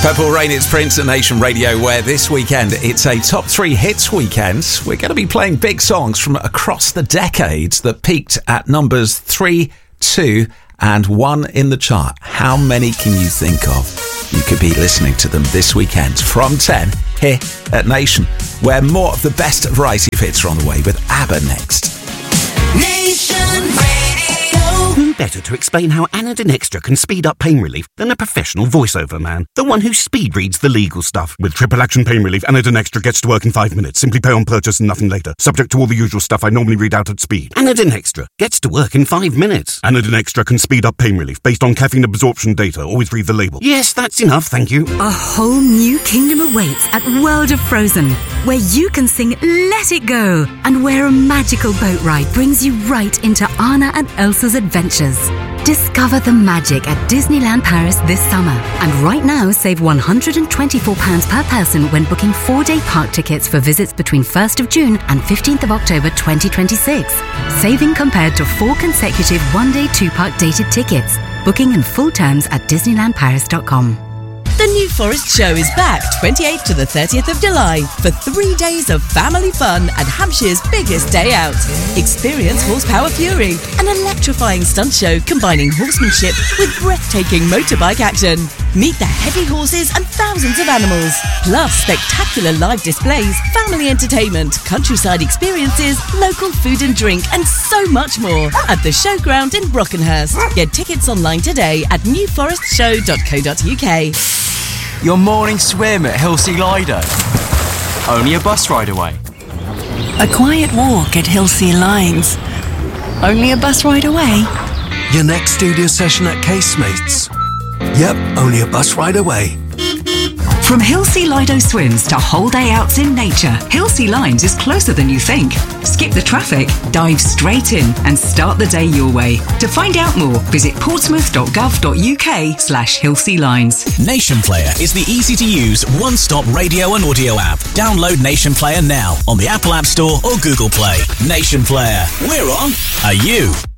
Purple Rain, it's Prince at Nation Radio, where this weekend it's a top 3 hits weekend. We're going to be playing big songs from across the decades that peaked at numbers 3, 2 and 1 in the chart. How many can you think of? You could be listening to them this weekend from 10 here at Nation, where more of the best variety of hits are on the way with ABBA next. Nation Radio. Who better to explain how Anadin Extra can speed up pain relief than a professional voiceover man? The one who speed reads the legal stuff. With triple action pain relief, Anadin Extra gets to work in 5 minutes. Simply pay on purchase and nothing later. Subject to all the usual stuff I normally read out at speed. Anadin Extra gets to work in 5 minutes. Anadin Extra can speed up pain relief based on caffeine absorption data. Always read the label. Yes, that's enough, thank you. A whole new kingdom awaits at World of Frozen, where you can sing Let It Go, and where a magical boat ride brings you right into Anna and Elsa's adventures. Discover the magic at Disneyland Paris this summer. And right now, save £124 per person when booking 4-day park tickets for visits between 1st of June and 15th of October 2026. Saving compared to 4 consecutive 1-day 2-park dated tickets. Booking and full terms at DisneylandParis.com. The New Forest Show is back 28th to the 30th of July for 3 days of family fun and Hampshire's biggest day out. Experience Horsepower Fury, an electrifying stunt show combining horsemanship with breathtaking motorbike action. Meet the heavy horses and thousands of animals, plus spectacular live displays, family entertainment, countryside experiences, local food and drink, and so much more at the Showground in Brockenhurst. Get tickets online today at newforestshow.co.uk. Your morning swim at Hilsea Lido. Only a bus ride away. A quiet walk at Hilsea Lines. Only a bus ride away. Your next studio session at Casemates. Yep, only a bus ride away. From Hilsea Lido swims to whole day outs in nature, Hilsea Lines is closer than you think. Skip the traffic, dive straight in and start the day your way. To find out more, visit portsmouth.gov.uk/Hilsea Lines. Nation Player is the easy-to-use one-stop radio and audio app. Download Nation Player now on the Apple App Store or Google Play. Nation Player. We're on. Are you?